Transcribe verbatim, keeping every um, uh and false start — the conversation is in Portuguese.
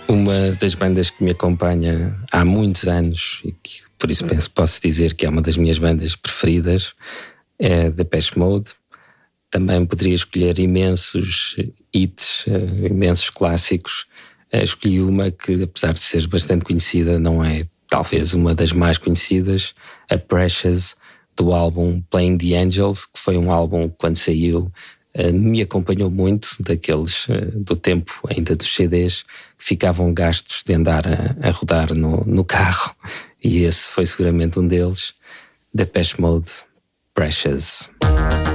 Uma das bandas que me acompanha há muitos anos e que por isso penso, posso dizer que é uma das minhas bandas preferidas é Depeche Mode. Também poderia escolher imensos hits, imensos clássicos. Escolhi uma que, apesar de ser bastante conhecida, não é talvez uma das mais conhecidas, a Precious, do álbum Playing the Angels, que foi um álbum que, quando saiu, me acompanhou muito, daqueles do tempo ainda dos C Ds, que ficavam gastos de andar a, a rodar no, no carro, e esse foi seguramente um deles. Depeche Mode, Precious.